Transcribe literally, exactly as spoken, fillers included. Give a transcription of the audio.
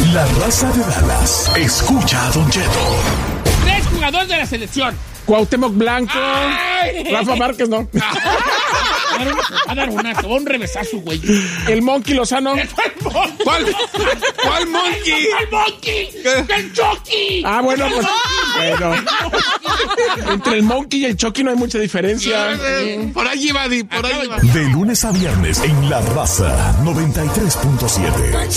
La Raza de Dallas. Escucha a Don Cheto. Tres jugadores de la selección. Cuauhtémoc Blanco. Ay. Rafa Márquez, ¿no? Va a dar una, te va un revesazo, güey. El Monkey Lozano. ¿Cuál? ¿Cuál Monkey? ¡El Monkey! ¡El Chucky! Ah, bueno, pues. Bueno. Entre el Monkey y el Chucky no hay mucha diferencia. Por ahí va, Di, por ahí va. De lunes a viernes en La Raza noventa y tres punto siete.